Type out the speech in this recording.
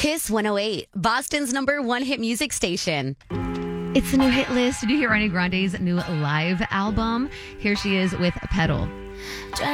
Kiss 108, Boston's #1 hit music station. It's the new hit list. Did you hear Ariana Grande's new live album? Here she is with Pedal.